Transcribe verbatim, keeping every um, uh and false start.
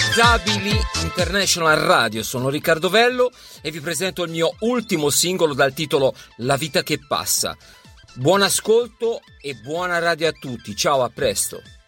Disabili International Radio, sono Riccardo Vello e vi presento il mio ultimo singolo dal titolo La vita che passa. Buon ascolto e buona radio a tutti, ciao, a presto.